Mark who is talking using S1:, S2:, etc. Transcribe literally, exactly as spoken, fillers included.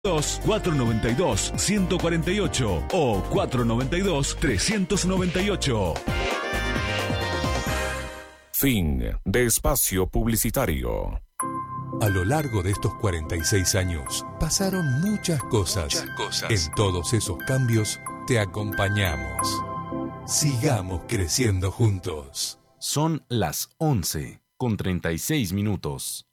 S1: cuatro nueve dos, uno cuatro ocho o cuatro nueve dos, tres nueve ocho.
S2: Fin de espacio publicitario.
S3: A lo largo de estos cuarenta y seis años pasaron muchas cosas.
S2: Muchas cosas.
S3: En todos esos cambios te acompañamos. Sigamos creciendo juntos.
S4: Son las once con treinta y seis minutos.